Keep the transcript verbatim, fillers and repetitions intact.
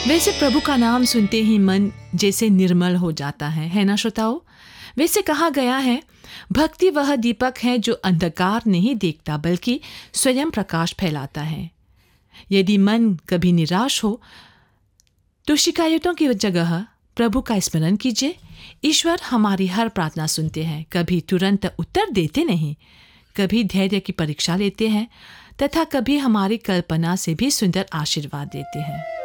वैसे प्रभु का नाम सुनते ही मन जैसे निर्मल हो जाता है, है ना श्रोताओ? वैसे कहा गया है, भक्ति वह दीपक है जो अंधकार नहीं देखता बल्कि स्वयं प्रकाश फैलाता है। यदि मन कभी निराश हो तो शिकायतों की जगह प्रभु का स्मरण कीजिए। ईश्वर हमारी हर प्रार्थना सुनते हैं, कभी तुरंत उत्तर देते नहीं, कभी धैर्य की परीक्षा लेते हैं तथा कभी हमारी कल्पना से भी सुंदर आशीर्वाद देते हैं।